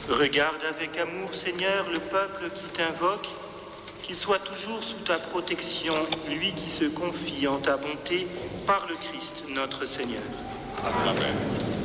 Regarde avec amour, Seigneur, le peuple qui t'invoque, qu'il soit toujours sous ta protection, lui qui se confie en ta bonté par le Christ, notre Seigneur. Amen.